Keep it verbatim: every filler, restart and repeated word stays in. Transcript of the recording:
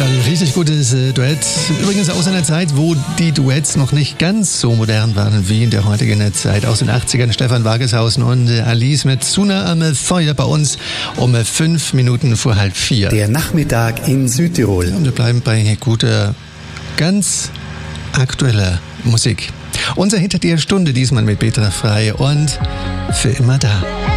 Ja, ein richtig gutes äh, Duett. Übrigens aus einer Zeit, wo die Duets noch nicht ganz so modern waren wie in der heutigen Zeit. Aus den achtzigern Stefan Wageshausen und äh, Alice mit Suna am Feuer bei uns um äh, fünf Minuten vor halb vier. Der Nachmittag in Südtirol. Ja, und wir bleiben bei guter, ganz aktueller Musik. Unser Hinter der Stunde, diesmal mit Petra Frei und für immer da.